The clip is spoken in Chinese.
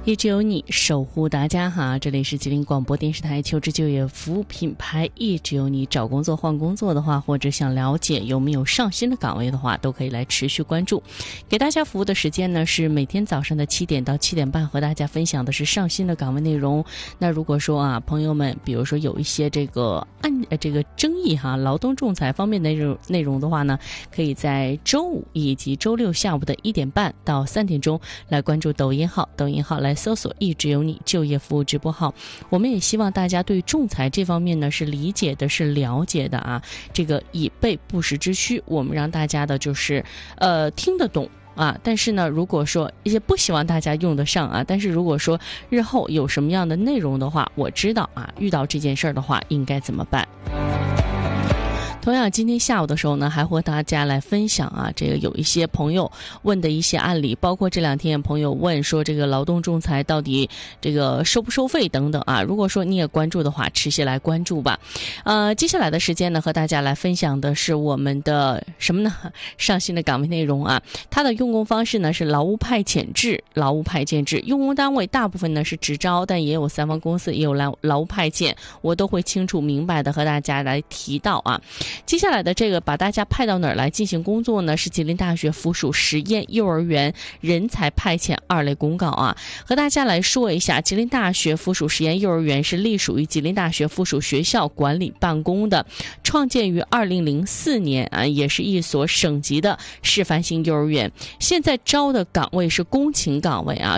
一直有你守护大家哈，这里是吉林广播电视台求职就业服务品牌一直有你。找工作换工作的话，或者想了解有没有上新的岗位的话，都可以来持续关注。给大家服务的时间呢是每天早上的7点到7点半，和大家分享的是上新的岗位内容。那如果说啊，朋友们，比如说有一些这个争议哈，劳动仲裁方面的内容的话呢，可以在周五以及周六下午的1点半到3点钟来关注抖音号来搜索一直有你就业服务直播号。我们也希望大家对仲裁这方面呢是理解的，是了解的啊，这个以备不时之需，我们让大家的就是听得懂啊。但是呢，如果说一些不希望大家用得上啊，但是如果说日后有什么样的内容的话，我知道啊，遇到这件事儿的话应该怎么办。同样今天下午的时候呢，还和大家来分享啊，这个有一些朋友问的一些案例，包括这2天朋友问说这个劳动仲裁到底这个收不收费等等啊。如果说你也关注的话，持续来关注吧。接下来的时间呢，和大家来分享的是我们的什么呢？上新的岗位内容啊，它的用工方式呢是劳务派遣制。用工单位大部分呢是直招，但也有3方公司，也有劳务派遣，我都会清楚明白的和大家来提到啊。接下来的这个把大家派到哪儿来进行工作呢？是吉林大学附属实验幼儿园人才派遣2类公告啊，和大家来说一下。吉林大学附属实验幼儿园是隶属于吉林大学附属学校管理办公的，创建于2004年啊，也是一所省级的示范性幼儿园。现在招的岗位是公勤岗位啊，